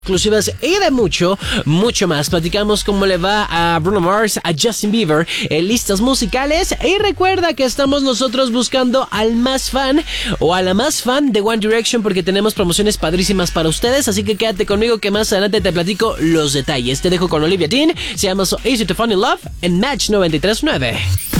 exclusivas y de mucho más. Platicamos cómo le va a Bruno Mars, a Justin Bieber en listas musicales. Y recuerda que estamos nosotros buscando al más fan o a la más fan de One Direction, porque tenemos promociones padrísimas para ustedes. Así que quédate conmigo que más adelante te platico los detalles. Te dejo con Olivia Dean, se llama So Easy to Fall in Love en Match 93.9.